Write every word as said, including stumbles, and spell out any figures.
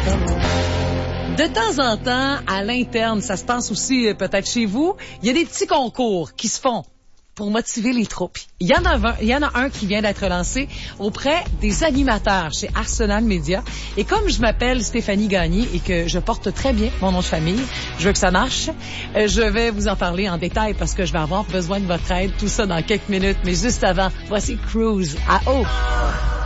De temps en temps, à l'interne, ça se passe aussi euh, peut-être chez vous, il y a des petits concours qui se font pour motiver les troupes. Il y en a un, il y en a un qui vient d'être lancé auprès des animateurs chez Arsenal Media. Et comme je m'appelle Stéphanie Gagné et que je porte très bien mon nom de famille, je veux que ça marche, euh, je vais vous en parler en détail parce que je vais avoir besoin de votre aide. Tout ça dans quelques minutes. Mais juste avant, voici Cruise à Eau.